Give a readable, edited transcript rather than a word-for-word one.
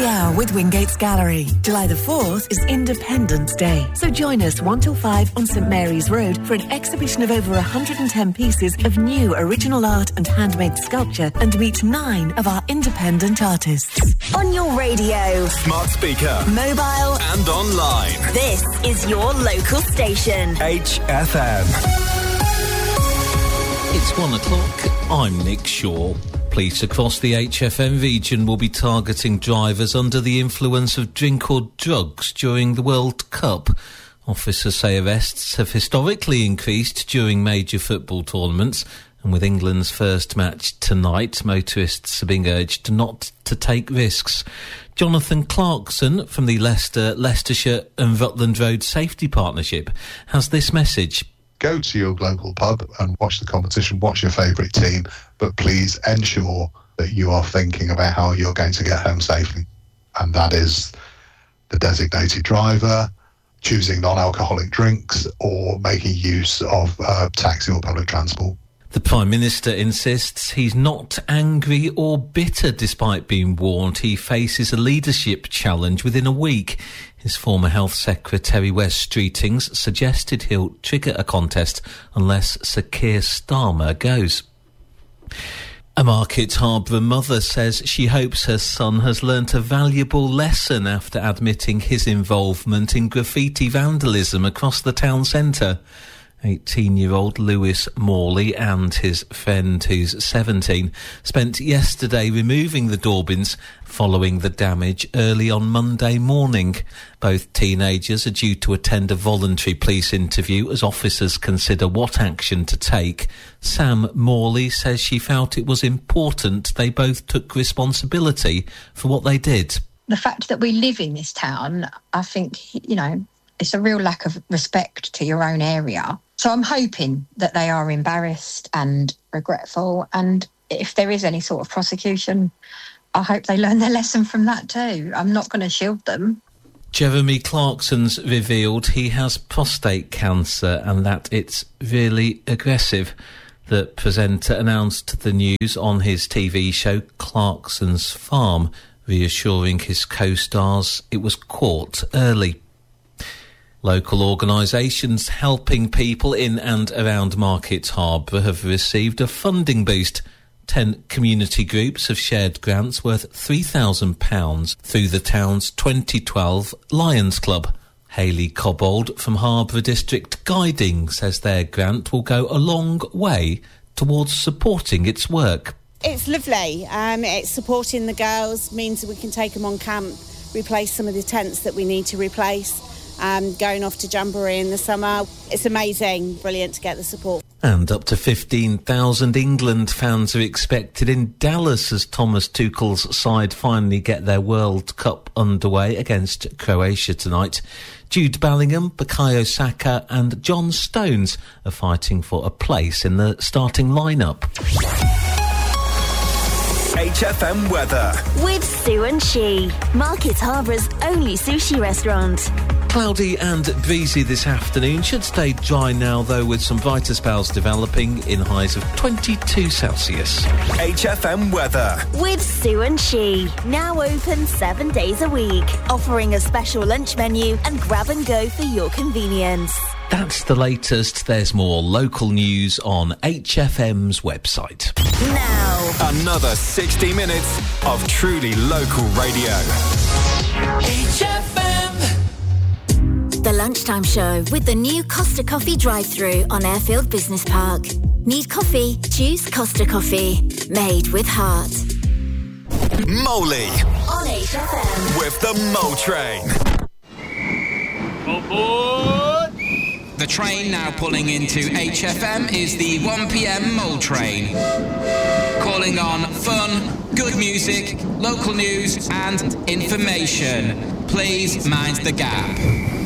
Happy Hour with Wingate's Gallery. July the 4th is Independence Day, so join us 1 till 5 on St Mary's Road for an exhibition of over 110 pieces of new original art and handmade sculpture, and meet 9 of our independent artists. On your radio, smart speaker, mobile and online. This is your local station. HFM. It's 1 o'clock. I'm Nick Shaw. Police across the HFM region will be targeting drivers under the influence of drink or drugs during the World Cup. Officers say arrests have historically increased during major football tournaments, and with England's first match tonight, motorists are being urged not to take risks. Jonathan Clarkson from the Leicestershire and Rutland Road Safety Partnership has this message. Go to your local pub and watch the competition, watch your favourite team, but please ensure that you are thinking about how you're going to get home safely. And that is the designated driver, choosing non-alcoholic drinks, or making use of taxi or public transport. The Prime Minister insists he's not angry or bitter despite being warned he faces a leadership challenge within a week. His former Health Secretary Wes Streetings suggested he'll trigger a contest unless Sir Keir Starmer goes. A Market Harborough mother says she hopes her son has learnt a valuable lesson after admitting his involvement in graffiti vandalism across the town centre. 18-year-old Lewis Morley and his friend, who's 17, spent yesterday removing the Daurbins following the damage early on Monday morning. Both teenagers are due to attend a voluntary police interview as officers consider what action to take. Sam Morley says she felt it was important they both took responsibility for what they did. The fact that we live in this town, I think, it's a real lack of respect to your own area. So I'm hoping that they are embarrassed and regretful, and if there is any sort of prosecution, I hope they learn their lesson from that too. I'm not going to shield them. Jeremy Clarkson's revealed he has prostate cancer and that it's really aggressive. The presenter announced the news on his TV show Clarkson's Farm, reassuring his co-stars it was caught early. Local organisations helping people in and around Market Harborough have received a funding boost. 10 community groups have shared grants worth £3,000 through the town's 2012 Lions Club. Hayley Cobbold from Harborough District Guiding says their grant will go a long way towards supporting its work. It's lovely. It's supporting the girls, means that we can take them on camp, replace some of the tents that we need to replace. Going off to Jamboree in the summer. It's amazing, brilliant to get the support. And up to 15,000 England fans are expected in Dallas as Thomas Tuchel's side finally get their World Cup underway against Croatia tonight. Jude Bellingham, Bukayo Saka and John Stones are fighting for a place in the starting lineup. HFM weather. With Sue and She, Market Harbour's only sushi restaurant. Cloudy and breezy this afternoon. Should stay dry now, though, with some brighter spells developing in highs of 22 Celsius. HFM weather. With Sue and She, now open 7 days a week, offering a special lunch menu and grab and go for your convenience. That's the latest. There's more local news on HFM's website. Now, another 60 minutes of truly local radio. HFM. The Lunchtime Show with the new Costa Coffee drive-thru on Airfield Business Park. Need coffee? Choose Costa Coffee. Made with heart. Moley. On HFM. With the Mole Train. Aboard! The train now pulling into HFM is the 1pm Mole Train. Calling on fun, good music, local news and information. Please mind the gap.